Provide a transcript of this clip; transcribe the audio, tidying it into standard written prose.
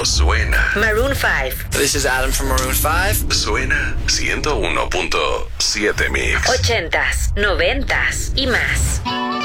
suena. Maroon 5. This is Adam from Maroon 5. Suena 101.7 Mix. 80s, 90s y más.